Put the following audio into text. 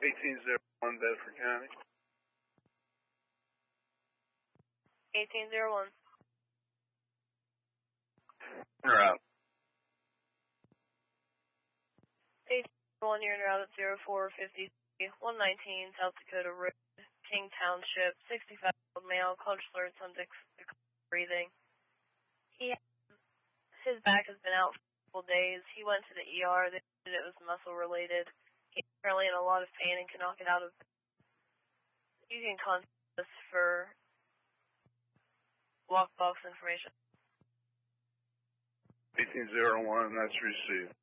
1801 Bedford County. 1801. You're out. 1801, you're en route at 0453, 119 South Dakota Road, King Township, 65-year-old male, culture alerts on breathing. His back has been out for a couple days. He went to the ER. They said it was muscle related. He's currently in a lot of pain and cannot get out of bed. You can contact us for lockbox information. 1801, that's received.